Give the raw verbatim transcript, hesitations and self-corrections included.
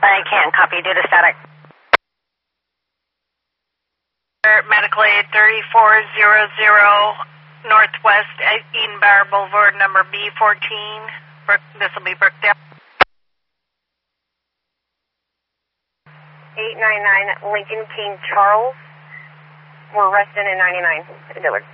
I can copy due to static. Medical aid thirty-four hundred Northwest Eden Bar Boulevard, number B fourteen. This will be Brookdale. eight nine nine Lincoln King Charles. We're resting in ninety-nine. Dillard.